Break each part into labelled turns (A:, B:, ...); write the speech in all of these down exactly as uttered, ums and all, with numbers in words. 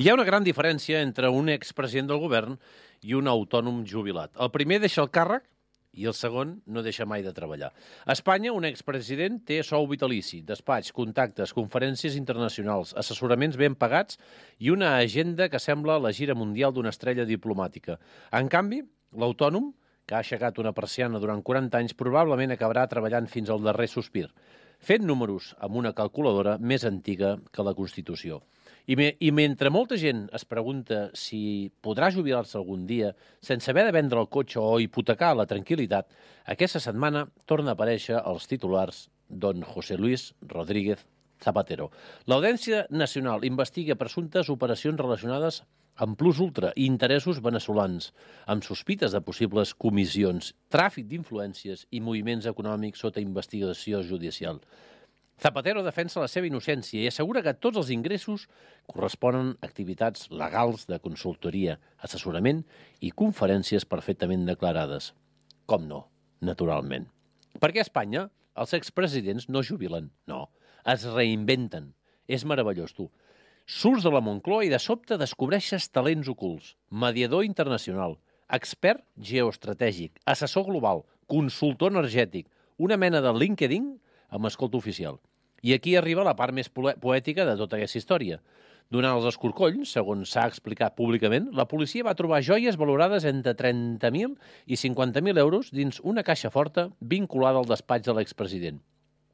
A: Hi ha una gran diferència entre un expresident del govern i un autònom jubilat. El primer deixa el càrrec i el segon no deixa mai de treballar. A Espanya, un expresident té sou vitalici, despatx, contactes, conferències internacionals, assessoraments ben pagats i una agenda que sembla la gira mundial d'una estrella diplomàtica. En canvi, l'autònom, que ha aixecat una persiana durant quaranta anys, probablement acabarà treballant fins al darrer sospir, fent números amb una calculadora més antiga que la Constitució. I, me, I mentre molta gent es pregunta si podrà jubilar-se algun dia sense haver de vendre el cotxe o hipotecar la tranquil·litat, aquesta setmana torna a aparèixer als titulars don José Luis Rodríguez Zapatero. L'Audiència Nacional investiga presumptes operacions relacionades amb plus ultra i interessos veneçolans, amb sospites de possibles comissions, tràfic d'influències i moviments econòmics sota investigació judicial. Zapatero defensa la seva innocència i assegura que tots els ingressos corresponen a activitats legals de consultoria, assessorament i conferències perfectament declarades. Com no? Naturalment. Perquè a Espanya els expresidents no jubilen, no, es reinventen. És meravellós, tu. Surts de la Moncloa i de sobte descobreixes talents ocults, mediador internacional, expert geoestratègic, assessor global, consultor energètic, una mena de LinkedIn amb escolta oficial. I aquí arriba la part més poètica de tota aquesta història. Durant els escorcolls, segons s'ha explicat públicament, la policia va trobar joies valorades entre trenta mil i cinquanta mil euros dins una caixa forta vinculada al despatx de l'expresident.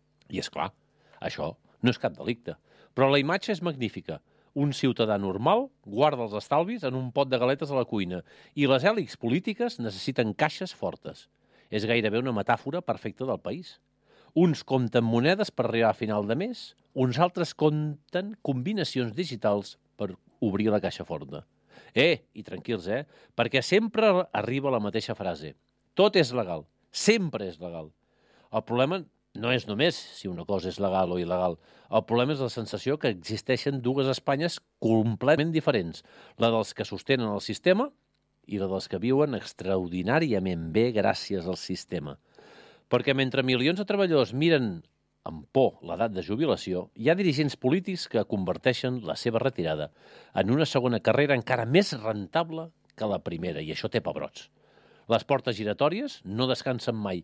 A: I és clar, això no és cap delicte. Però la imatge és magnífica. Un ciutadà normal guarda els estalvis en un pot de galetes a la cuina i les èlits polítiques necessiten caixes fortes. És gairebé una metàfora perfecta del país. Uns compten monedes per arribar a final de mes, uns altres compten combinacions digitals per obrir la caixa forta. Eh, i tranquils, eh? Perquè sempre arriba la mateixa frase. Tot és legal, sempre és legal. El problema no és només si una cosa és legal o il·legal. El problema és la sensació que existeixen dues Espanyes completament diferents. La dels que sostenen el sistema i la dels que viuen extraordinàriament bé gràcies al sistema. Perquè mentre milions de treballadors miren amb por l'edat de jubilació, hi ha dirigents polítics que converteixen la seva retirada en una segona carrera encara més rentable que la primera, i això té pebrots. Les portes giratòries no descansen mai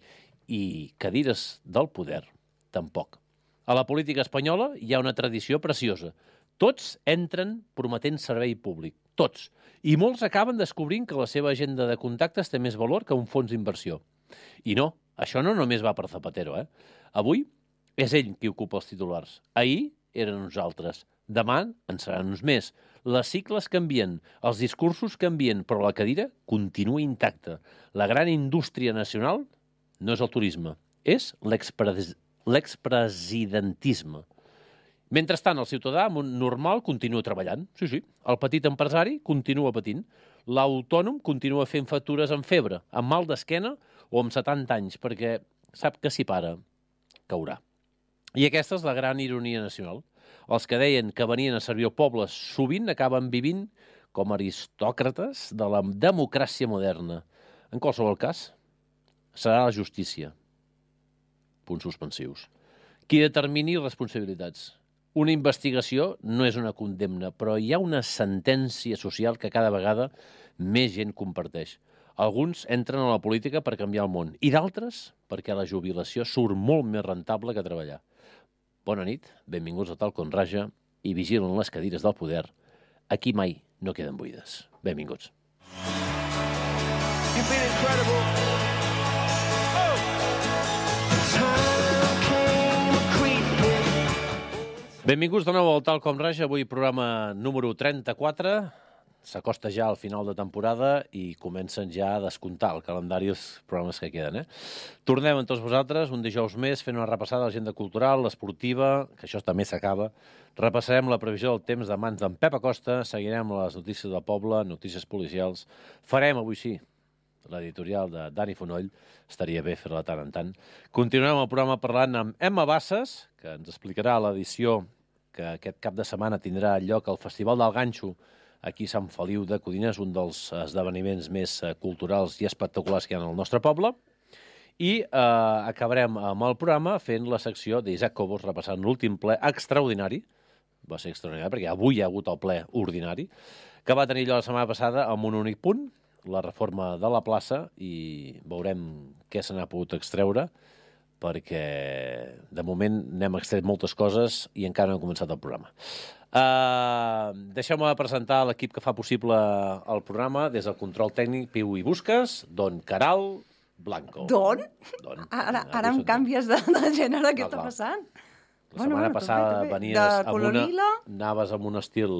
A: i cadires del poder tampoc. A la política espanyola hi ha una tradició preciosa. Tots entren prometent servei públic, tots. I molts acaben descobrint que la seva agenda de contactes té més valor que un fons d'inversió. I no, això no només va per Zapatero, eh? Avui és ell qui ocupa els titulars. Ahir eren uns altres. Demà en seran uns més. Les cicles canvien, els discursos canvien, però la cadira continua intacta. La gran indústria nacional no és el turisme, és l'expres- l'expresidentisme. Mentrestant, el ciutadà normal continua treballant. Sí, sí. El petit empresari continua patint. L'autònom continua fent factures amb febre, amb mal d'esquena o amb setanta anys, perquè sap que si para, caurà. I aquesta és la gran ironia nacional. Els que deien que venien a servir al poble sovint acaben vivint com aristòcrates de la democràcia moderna. En qualsevol cas, serà la justícia. Punts suspensius. Qui determini responsabilitats. Una investigació no és una condemna, però hi ha una sentència social que cada vegada més gent comparteix. Alguns entren a la política per canviar el món i d'altres perquè la jubilació surt molt més rentable que treballar. Bona nit, benvinguts a Tal com Raja i vigilen les cadires del poder. Aquí mai no queden buides. Benvinguts. You've been incredible. Benvinguts de nou al Tal com Raja, avui programa número trenta-quatre. S'acosta ja al final de temporada i comencen ja a descomptar el calendari els programes que queden. Eh? Tornem amb tots vosaltres un dijous més fent una repassada a l'agenda cultural, l'esportiva, que això també s'acaba. Repassarem la previsió del temps de mans d'en Pep Acosta, seguirem les notícies del poble, notícies policials. Farem, avui sí, l'editorial de Dani Fonoll, estaria bé fer-la tant en tant. Continuem el programa parlant amb Emma Bassas, que ens explicarà l'edició que aquest cap de setmana tindrà lloc al Festival del Ganxo aquí a Sant Feliu de Codines, un dels esdeveniments més culturals i espectaculars que hi ha al nostre poble. I eh, acabarem amb el programa fent la secció d'Isaac Cobos repassant l'últim ple extraordinari va ser extraordinari, perquè avui hi ha hagut el ple ordinari, que va tenir allò la setmana passada amb un únic punt, la reforma de la plaça, i veurem què se n'ha pogut extreure, perquè de moment n'hem extret moltes coses i encara no hem començat el programa. Uh, Deixeu-me presentar l'equip que fa possible el programa des del control tècnic Piu i Busques, Don Caral Blanco.
B: Don?
A: Don.
B: Ara, ara em canvies de, de gènere, què
A: No,
B: està
A: clar.
B: passant?
A: La setmana
B: bueno,
A: passada
B: també, també.
A: venies
B: De
A: amb
B: color
A: una...
B: lila?
A: Anaves amb un estil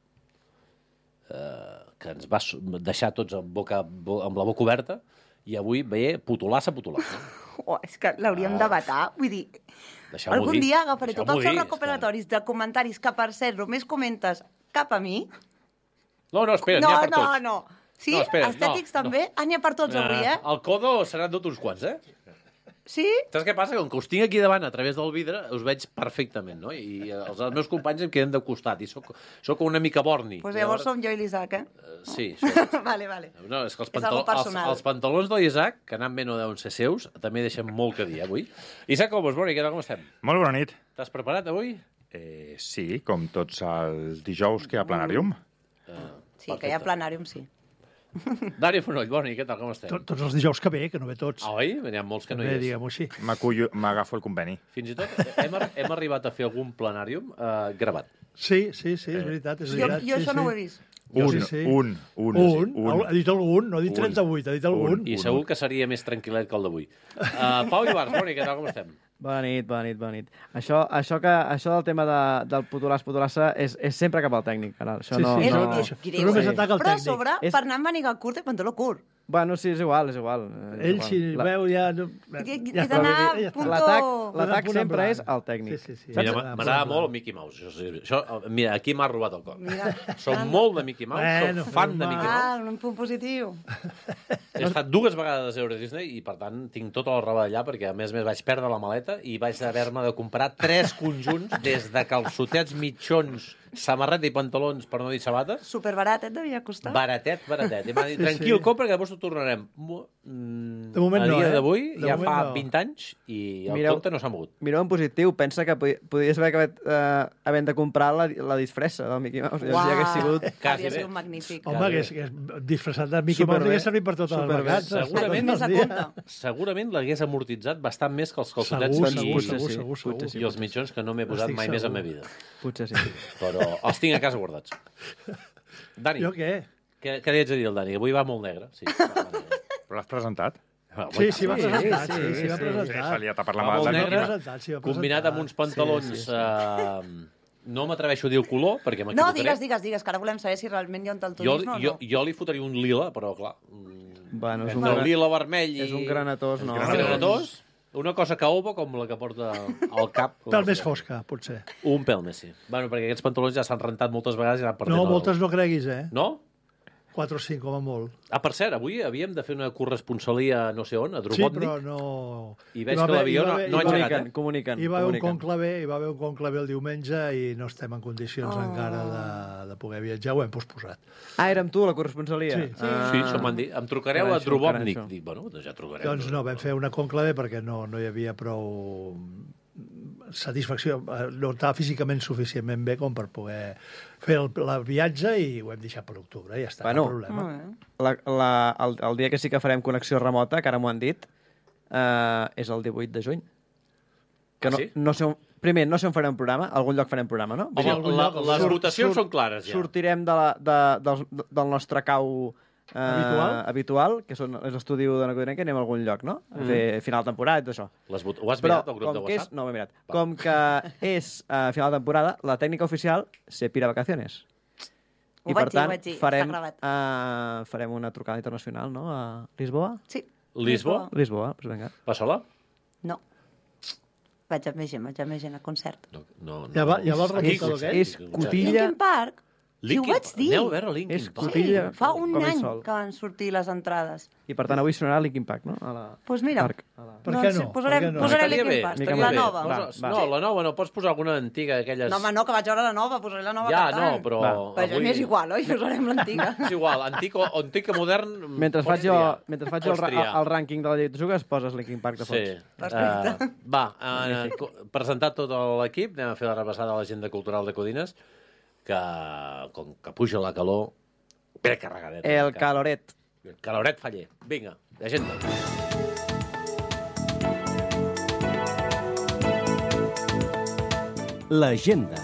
A: eh, que ens va su- deixar tots amb, boca, bo, amb la boca oberta, i avui ve putolassa, putolassa.
B: Oh, és que l'hauríem
A: Ah.
B: de vetar. Vull dir,
A: Deixeu-m'ho
B: algun
A: dir.
B: dia agafaré tots
A: Deixeu-m'ho
B: els seus
A: dir,
B: recuperatoris de comentaris que, per cert, només comentes cap a mi.
A: No, no, espera,
B: no,
A: n'hi ha per
B: no,
A: tots.
B: no. Sí?
A: No, espera,
B: Estètics
A: no,
B: també? Ah, n'hi ha per tots avui, eh?
A: El codo serà tot uns quants, eh?
B: Sí?
A: Saps què passa? Com que us tinc aquí davant a través del vidre, us veig perfectament, no? I els, els meus companys em queden de costat, i sóc, sóc una mica borni.
B: Doncs pues llavors som jo i l'Isaac, eh?
A: Uh, sí, això.
B: vale, vale.
A: No, és que els,
B: És
A: pantal
B: algo
A: els,
B: personal.
A: els pantalons de l'Isaac, que anant bé no deuen ser seus, també deixem molt que dir, eh, avui. Isaac, com vas, Boni? Què tal, com estem?
C: Molt bona nit.
A: T'has preparat avui?
C: Eh, sí, com tots els dijous que hi ha planàrium.
A: Uh,
B: Sí, que hi ha planàrium, sí.
A: Dani Fonoll, Boni, què tal, com estem?
D: Tot, tots els dijous que ve, que no ve tots.
A: Ah, oi? N'hi ha molts que no hi
D: Bé,
A: és.
D: diguem-ho així.
C: M'acullo- M'agafo el conveni.
A: Fins i tot hem, ar- hem arribat a fer algun planàrium uh, gravat.
D: Sí, sí, sí, és veritat, és
B: Jo,
D: veritat.
B: jo
D: sí,
B: això
D: sí.
B: no ho he vist.
C: Un,
D: sí, sí.
C: un, un,
D: Un,
C: un.
D: ha dit algun, no ha dit
C: Un.
D: trenta-vuit, ha dit algun.
C: Un.
A: I segur que seria més tranquil·let que el d'avui. Uh, Pau Ibarz, Boni, què tal, com estem?
E: Bona nit, bona nit, bona nit. Això, això, que, això del tema de, del putolàs, putolassa, és, és sempre cap al tècnic, ara. Això
D: Sí,
E: no,
D: sí,
B: És
E: no...
B: el que
D: això-
B: greu,
D: però només
B: eh?
D: ataca el
B: Però a
D: tècnic.
B: sobre,
E: És-
B: per anar amb màniga curta i pantaló curt.
E: Bueno, sí, és igual, és igual. és
D: Ell,
E: igual.
D: si
E: La-
D: veu, ja... No,
B: He
D: ja està,
B: d'anar
D: ja està.
B: punto-
E: L'atac
D: Punt
E: l'atac
D: en
E: sempre
D: blanc.
E: és el tècnic.
D: Sí, sí, sí.
A: Mira,
D: Saps?
A: m'a- m'agrada molt el Mickey Mouse. Això, sí, això, mira, aquí m'ha robat el cor.
B: Mira.
A: Som molt de Mickey Mouse,
D: Bueno,
A: som fan de
D: normal.
A: Mickey Mouse.
B: Ah, un punt positiu.
A: He estat dues vegades a Euro Disney i, per tant, tinc tota la roba allà perquè, a més a més, vaig perdre la maleta i vaig haver-me de comprar tres conjunts des de calçotets, mitjons, samarreta i pantalons, per no dir sabates.
B: Superbarat, et devia costar.
A: Baratet, baratet. I m'ha dit,
D: Sí,
A: tranquil,
D: sí.
A: compra, que llavors t'ho tornarem. Mo- mm,
D: De moment
A: a
D: no,
A: dia
D: eh?
A: d'avui,
D: De
A: ja
D: moment
A: fa
D: no.
A: vint anys, i el
E: Mireu-
A: compte no s'ha mogut.
E: Mireu en positiu, pensa que podi- podries haver acabat eh, havent de comprar la, la disfressa del Mickey Mouse. Llavors ja hagués sigut...
A: Quasi
B: Havia
A: bé.
B: sigut magnífic.
D: Home, que és, que és disfressat de Mickey
E: Superbé.
D: Mouse hauria servit per totes les
E: Superbé.
D: vacances.
A: Segurament
D: tots
B: més a
D: els dies.
B: compte.
A: Segurament l'hagués amortitzat bastant més que els calçotets
D: Segur,
A: i,
D: segur,
E: potser
D: segur,
E: sí,
D: segur, segur.
E: potser sí.
A: i els mitjons que no m'he posat
D: Estic
A: mai més en
D: segur.
A: la meva vida.
E: Potser sí.
A: Però els tinc a casa guardats. Dani,
D: Jo què?
A: què, què li haig de dir al Dani? Avui va molt negre. Sí, va molt negre.
C: Però l'has presentat?
A: Ah,
D: Sí, sí, va
E: Sí,
D: presentar,
E: sí,
D: sí, sí, va
E: sí.
C: Sí, se
D: presentar.
C: li ha tapat la
A: Va
C: mà
A: molt
C: del
A: negre.
C: Mickey
D: Va
C: Mouse.
D: presentar, sí, va
A: Combinat
D: presentar.
A: amb uns pantalons...
E: Sí, sí, sí.
A: Eh, no m'atreveixo a dir el color, perquè
B: No,
A: m'equivocaré.
B: digues, digues, digues, que ara volem saber si realment hi ha un
A: Jo,
B: daltonisme o
A: jo,
B: no.
A: jo li fotria un lila, però clar... mm,
E: Bueno, és un,
A: entre el
E: gran,
A: lila, vermell i...
E: és un granatós, no?
C: granatós.
A: Granatós, una cosa caoba com la que porta al cap.
D: Pèl més fosca, potser.
A: Un pèl més, sí. Bueno, perquè aquests pantalons ja s'han rentat moltes vegades i han perdut
D: No,
A: el-
D: moltes no creguis, eh?
A: No?
D: Quatre o cinc, com a molt.
A: Ah, per cert, avui havíem de fer una corresponsalia no sé on, a
D: Sí,
A: Drobotnik,
D: però no...
A: i veig
D: Hi va
A: que
D: haver-
A: l'avió
D: hi va
A: no,
D: haver-
A: no ha
D: hi va haver-
A: engegat,
E: Comuniquen,
A: eh?
E: comuniquen.
D: Hi va haver un
E: comuniquen.
D: conclave, hi va haver un conclave el diumenge i no estem en condicions
B: Oh.
D: encara de, de poder viatjar, ho hem posposat.
E: Ah, érem tu, la corresponsalia?
D: Sí.
E: Ah.
A: Sí, això m'han dit. Em trucareu a
E: Carai, això,
A: Drobotnik.
E: carai, això.
A: Dic, bueno, doncs ja trucareu.
D: Doncs no, vam fer una conclave perquè no, no hi havia prou satisfacció, eh, no estava físicament suficientment bé com per poder fer el, el viatge i ho hem deixat per octubre, ja està,
E: Bueno.
D: no problema.
B: Molt bé.
E: La, la, el, el dia que sí que farem connexió remota, que ara m'ho han dit, eh, és el divuit de juny. Que
A: Ah,
E: no,
A: sí?
E: no sé on, primer, no sé on farem programa, a algun lloc farem programa, no?
A: Home,
D: Sí, algun
A: la,
D: lloc,
A: les
D: surt-
A: votacions
E: surt-
A: són clares, ja.
E: Sortirem de la, de, del, del nostre cau eh,
D: Habitual?
E: habitual, que són, és l'estudi de Nacodinenca, i anem a algun lloc, no? A fer final de temporada i tot això.
A: Les vot... Ho has
E: Però,
A: mirat, el grup de
E: com que és,
A: WhatsApp?
E: no ho he mirat.
A: Va.
E: Com que és uh, final de temporada, la tècnica oficial se pira vacaciones.
B: Ho
E: I
B: vaig
E: per
B: dir, ho
E: tant,
B: vaig dir, està
E: farem,
B: gravat.
E: uh, farem una trucada internacional, no? A Lisboa?
B: Sí.
A: Lisboa?
E: Lisboa, doncs vinga.
A: Va sola?
B: No. Vaig amb més gent, vaig amb més gent al concert.
A: No, no, no.
D: Ja va- ja va el
A: Aquí,
D: remolcador
A: aquí,
D: aquest?
E: És
A: aquí,
E: cotilla.
B: Linkin Park? Sí, ho vaig dir.
A: Aneu a veure Linkin
E: És
A: Park.
E: cotilla.
B: Fa un
E: Com ell
B: any
E: sol.
B: que van sortir les entrades.
E: I per tant avui sonarà Linkin Park, no? A la...
B: Doncs mira.
E: Parc, a la...
D: Per què no?
B: Posarem,
D: Per què no?
B: posaré
A: Estaria bé,
B: Linkin Park,
A: estaria
B: la
A: bé.
B: nova.
E: Va,
A: Posa-
E: va.
A: No, la nova no, pots posar alguna antiga d'aquelles...
B: No, home, no, que vaig veure la nova, posaré la nova
A: Ja,
B: cantant.
A: no, però...
E: Va.
B: Però avui... és igual, oi? Posarem l'antiga.
A: És igual, antic o antic o modern...
E: Mentre
A: pots
E: faig jo,
A: triar.
E: mentre faig jo el,
A: Pots
E: ra-
A: triar.
E: el rànquing de la llei de jugues, poses Linkin Park de fons.
A: Sí.
B: Perfecte.
A: Uh, va, uh, co- presentat tot l'equip, anem a fer la repassada a l'agenda cultural de Codines, que com que puja la calor, bé carregadet.
E: El caloret.
A: El caloret faller. Vinga, agenda.
F: L'agenda.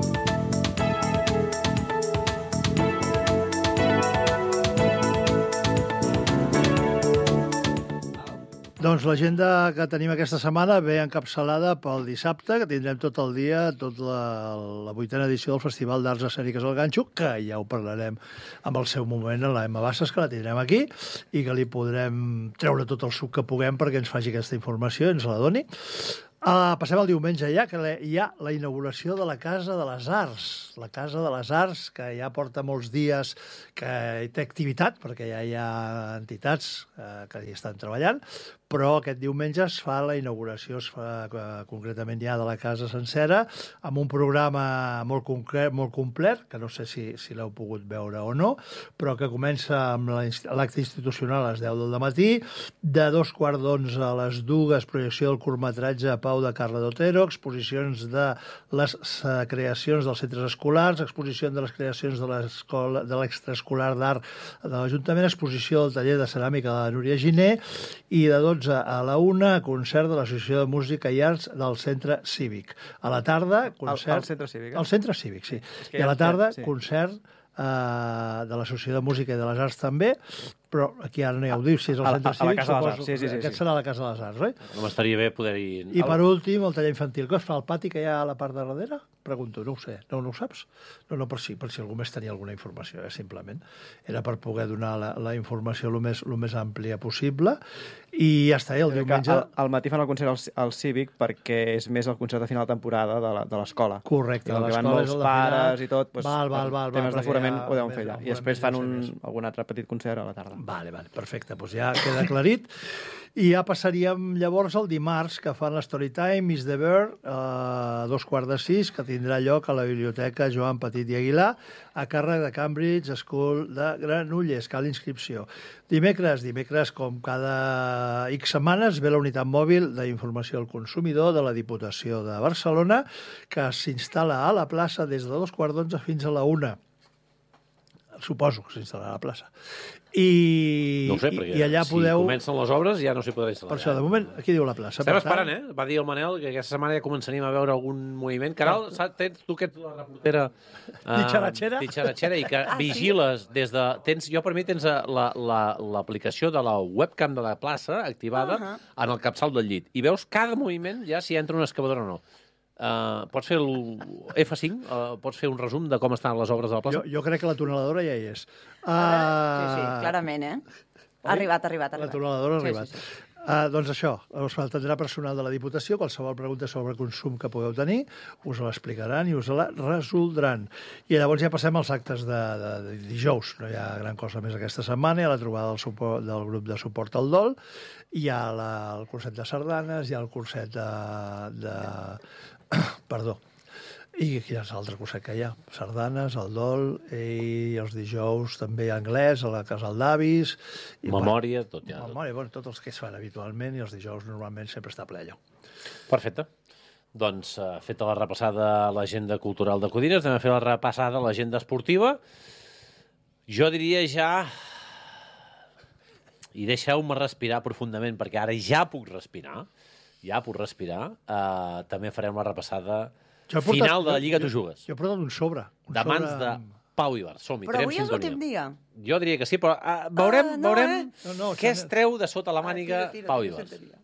D: Doncs l'agenda que tenim aquesta setmana ve encapçalada pel dissabte, que tindrem tot el dia, tota la, la vuitena edició del Festival d'Arts Escèniques al Ganxo, que ja ho parlarem amb el seu moment a la Emma Bassas, que la tindrem aquí, i que li podrem treure tot el suc que puguem perquè ens faci aquesta informació i ens la doni. Uh, passem al diumenge ja, que hi ha la inauguració de la Casa de les Arts. La Casa de les Arts, que ja porta molts dies que té activitat, perquè ja hi ha entitats uh, que hi estan treballant, però aquest diumenge es fa la inauguració, es fa uh, concretament ja de la casa sencera, amb un programa molt, concret, molt complet, que no sé si, si l'heu pogut veure o no, però que comença amb l'acte institucional a les deu del matí, de dos quarts d'onze a les dues, projecció del curtmetratge Pau de Carla d'Otero, exposicions de les uh, creacions dels centres escolars, exposició de les creacions de l'escola de l'extraescolar d'art de l'Ajuntament, exposició del taller de ceràmica de la Núria Giner, i de dotze a la una, concert de l'Associació de Música i Arts del Centre Cívic. A la tarda, concert...
E: Al, al Centre Cívic, eh?
D: Al Centre Cívic, sí.
E: que
D: I a
E: ja
D: la tarda,
E: sí.
D: concert eh, de l'Associació de Música i de les Arts també, però aquí ara no hi heu dit si és el
E: A la-
D: Centre
E: a la
D: Cívic,
E: Casa de les
D: suposo.
E: Arts, sí, sí, sí,
D: Aquest
E: sí.
D: serà la Casa de les Arts, oi?
A: No m'estaria bé poder-hi...
D: I per últim, el taller infantil, que es fa al pati que hi ha a la part de darrere? Pregunto, no ho sé. No, no ho saps? No, no, per si, per si algú més tenia alguna informació, eh, simplement. Era per poder donar la, la informació el més, el més àmplia possible. I ja està, i el
E: Crec que
D: diumenge...
E: Al, al matí fan el concert al, al Cívic perquè és més el concert de final de temporada de la- de l'escola.
D: Correcte,
E: I com que van
D: l'escola és
E: molts
D: el de
E: pares
D: final.
E: i tot, doncs,
D: Val, val,
E: per
D: val,
E: temes
D: val,
E: d'aforament
D: perquè
E: ho deuen
D: ja
E: fer allà.
D: més
E: I després
D: aforament
E: fan un,
D: ja sé més.
E: algun altre petit concert a la tarda.
D: Vale, vale, perfecte, doncs ja queda aclarit. I ja passaríem llavors al dimarts, que fan l'Storytime Is the Bird, a dos quarts de sis, que tindrà lloc a la Biblioteca Joan Petit i Aguilar, a càrrec de Cambridge School de Granollers, cal inscripció. Dimecres, dimecres, com cada X setmanes, ve la unitat mòbil d'informació al consumidor de la Diputació de Barcelona, que s'instal·la a la plaça des de dos quarts d'onze fins a la una. Suposo que s'instal·larà a la plaça. I,
A: No ho sé,
D: i,
A: perquè
D: i allà
A: si
D: podeu...
A: comencen les obres ja no s'hi podrà instal·lar.
D: Per això, de moment, aquí diu la plaça.
A: Estem
D: Per tant,
A: esperant, eh? Va dir el Manel que aquesta setmana ja començaríem a veure algun moviment. Caral, saps, tens tu que ets la reportera... eh,
D: Ditxaratxera?
A: Ditxaratxera, i que
B: Ah, sí?
A: vigiles des de... Tens, jo per mi tens eh, la- la- l'aplicació de la webcam de la plaça activada
B: Ahà.
A: en el capçal del llit. I veus cada moviment ja si entra un excavador o no. Uh, pots fer el F cinc? Uh, pots fer un resum de com estan les obres de la plaça?
D: jo, jo crec que la tuneladora ja hi és. Uh,
B: Sí, sí, clarament, eh? Ha arribat, ha arribat, ha
D: La
B: arribat.
D: tuneladora ha
B: Sí,
D: arribat.
B: sí, sí.
D: Uh, doncs això, us atendrà personal de la Diputació, qualsevol pregunta sobre consum que pugueu tenir, us l'explicaran i us la resoldran. I llavors ja passem als actes de, de, de dijous. No hi ha gran cosa més aquesta setmana, hi ha la trobada del, suport, del grup de suport al dol, hi ha la, el curset de sardanes, hi ha el curset de... de perdó, i quin és l'altre curset que hi ha? Sardanes, el dol, i els dijous també hi ha anglès, a la Casal d'Avis... i,
A: Memòria, tot ja.
D: Bueno, memòria, bueno, tots els que es fan habitualment, i els dijous normalment sempre està ple allò.
A: Perfecte. Doncs, uh, feta la repassada a l'agenda cultural de Codines, anem a fer la repassada a l'agenda esportiva. Jo diria ja... I deixeu-me respirar profundament, perquè ara ja puc respirar. Ja puc respirar. Uh, també farem la repassada
D: Jo he portat-
A: final de la Lliga
D: jo-
A: Tu Jugues.
D: Jo he portat un sobre. Un
A: De mans
D: sobre
A: de
D: amb-
A: Pau Ibar. Som-hi,
B: Però
A: trem
B: avui és
A: sintonia.
B: l'últim dia.
A: Jo diria que sí, però uh, veurem,
B: Ah, no,
A: veurem
B: eh?
D: No, no,
A: què
D: això-
A: es treu de sota la màniga
B: Ah, tira, tira,
A: Pau
B: tira,
A: Ibar.
B: tira, tira.